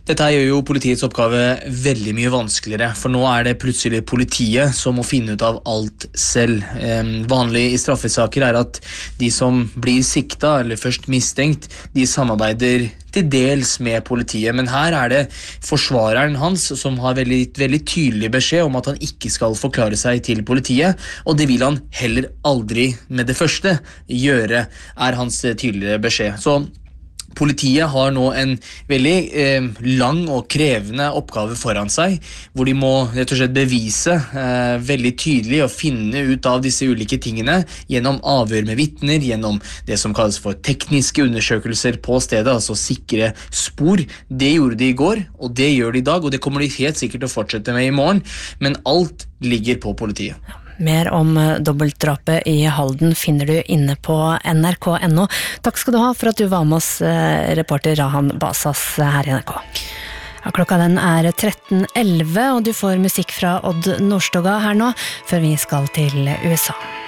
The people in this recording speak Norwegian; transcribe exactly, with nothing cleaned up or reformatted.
Dette gjør jo politiets oppgave veldig mye vanskeligere, for nå er det plutselig politiet som må finne ut av alt selv. Eh, vanlig i straffesaker er at de som blir sikta eller først mistenkt, de samarbeider til dels med politiet, men her er det forsvareren hans som har veldig, veldig tydelig beskjed om at han ikke skal forklare seg til politiet, og det vil han heller aldri med det første gjøre, er hans tydelige beskjed. Så politiet har nå en veldig eh, lang og krevende oppgave foran seg, hvor de må rett og slett bevise eh, veldig tydelig og finne ut av disse ulike tingene gjennom avhør med vitner, gjennom det som kalles for tekniske undersøkelser på stedet, altså sikre spor. Det gjorde de i går, og det gjør de i dag, og det kommer de helt sikkert til å fortsette med i morgen, men alt ligger på politiet. Mer om dobbeltdrapet i Halden finner du inne på N R K punktum N O. Takk skal du ha for at du var med oss, reporter Rahan Basas her i N R K. Ja, klokka den er tretten elleve, og du får musikk fra Odd Nordstoga her nå, før vi skal til U S A.